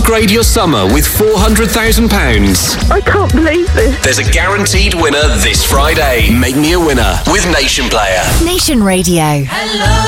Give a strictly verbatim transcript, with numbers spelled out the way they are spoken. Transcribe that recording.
Upgrade your summer with four hundred thousand pounds. I can't believe this. There's a guaranteed winner this Friday. Make me a winner with Nation Player. Nation Radio. Hello.